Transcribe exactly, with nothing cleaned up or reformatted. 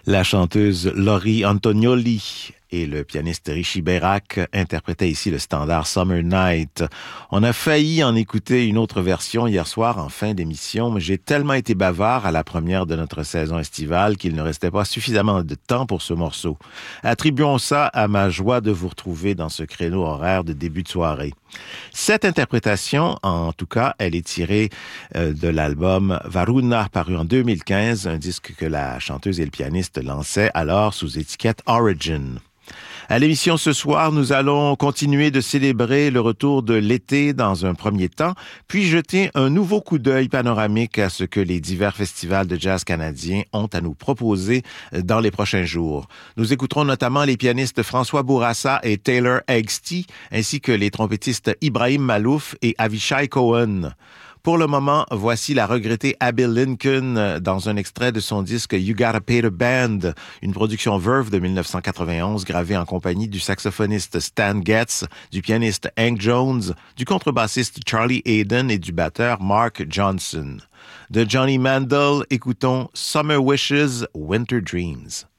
La chanteuse Laurie Antonioli et le pianiste Richie Beirac interprétaient ici le standard Summer Night. On a failli en écouter une autre version hier soir en fin d'émission, mais j'ai tellement été bavard à la première de notre saison estivale qu'il ne restait pas suffisamment de temps pour ce morceau. Attribuons ça à ma joie de vous retrouver dans ce créneau horaire de début de soirée. Cette interprétation, en tout cas, elle est tirée euh, de l'album Varuna, paru en deux mille quinze, un disque que la chanteuse et le pianiste lançaient alors sous étiquette Origin. À l'émission ce soir, nous allons continuer de célébrer le retour de l'été dans un premier temps, puis jeter un nouveau coup d'œil panoramique à ce que les divers festivals de jazz canadiens ont à nous proposer dans les prochains jours. Nous écouterons notamment les pianistes François Bourassa et Taylor Eggstey, ainsi que les trompettistes Ibrahim Malouf et Avishai Cohen. Pour le moment, voici la regrettée Abby Lincoln dans un extrait de son disque You Gotta Pay the Band, une production Verve de dix-neuf cent quatre-vingt-onze gravée en compagnie du saxophoniste Stan Getz, du pianiste Hank Jones, du contrebassiste Charlie Hayden et du batteur Mark Johnson. De Johnny Mandel, écoutons Summer Wishes, Winter Dreams.